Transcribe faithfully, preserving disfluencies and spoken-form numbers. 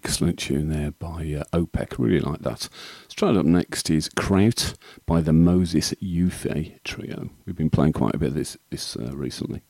excellent tune there by uh, OPEC. Really like that. Straight up next is Kraut by the Moses Yufe Trio. We've been playing quite a bit of this, this uh, recently.